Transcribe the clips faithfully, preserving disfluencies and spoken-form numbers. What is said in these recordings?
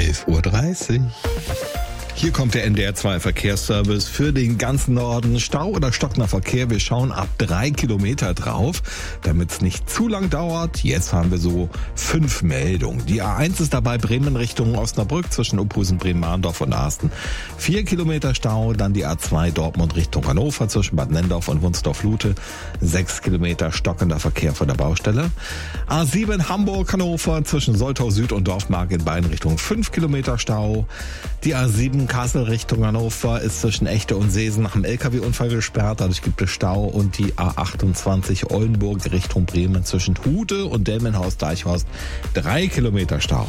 elf Uhr dreißig. Hier kommt der N D R zwei Verkehrsservice für den ganzen Norden. Stau oder stockender Verkehr, wir schauen ab drei Kilometer drauf, damit es nicht zu lang dauert. Jetzt haben wir so fünf Meldungen. Die A eins ist dabei Bremen Richtung Osnabrück zwischen Uphusen, Bremen-Mahndorf und Arsten. Vier Kilometer Stau, dann die A zwei Dortmund Richtung Hannover zwischen Bad Nendorf und Wunsdorf-Lute. Sechs Kilometer stockender Verkehr von der Baustelle. A sieben Hamburg-Hannover zwischen Soltau Süd und Dorfmark in beiden Richtungen. Fünf Kilometer Stau. Die A sieben Kassel Richtung Hannover ist zwischen Echte und Seesen nach einem L K W-Unfall gesperrt, dadurch gibt es Stau. Und die A achtundzwanzig Oldenburg Richtung Bremen zwischen Hude und Delmenhorst-Deichhorst drei Kilometer Stau.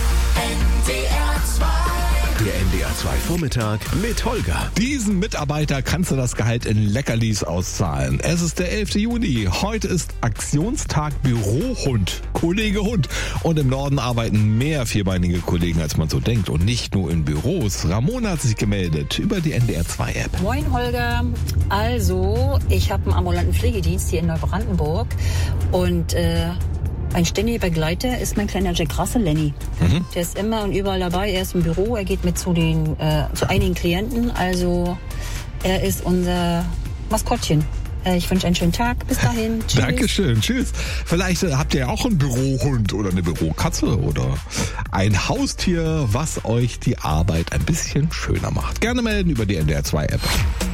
Der N D R zwei Vormittag mit Holger. Diesen Mitarbeiter kannst du das Gehalt in Leckerlis auszahlen. Es ist der elfte Juni. Heute ist Aktionstag Bürohund. Kollege Hund. Und im Norden arbeiten mehr vierbeinige Kollegen, als man so denkt. Und nicht nur in Büros. Ramona hat sich gemeldet über die N D R zwei App. Moin Holger. Also, ich habe einen ambulanten Pflegedienst hier in Neubrandenburg. Und äh, ein ständiger Begleiter ist mein kleiner Jack Russell, Lenny. Mhm. Der ist immer und überall dabei. Er ist im Büro, er geht mit zu den äh, zu einigen Klienten. Also er ist unser Maskottchen. Äh, ich wünsche einen schönen Tag. Bis dahin. Tschüss. Dankeschön. Tschüss. Vielleicht äh, habt ihr ja auch einen Bürohund oder eine Bürokatze oder ein Haustier, was euch die Arbeit ein bisschen schöner macht. Gerne melden über die N D R zwei App.